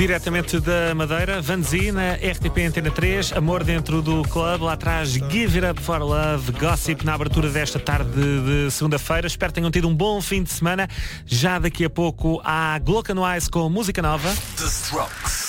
Diretamente da Madeira, Vanzi na RTP Antena 3, Amor dentro do clube, lá atrás Give It Up for Love, Gossip na abertura desta tarde de segunda-feira. Espero que tenham tido um bom fim de semana. Já daqui a pouco há Gloca no Ice com música nova. The Strokes.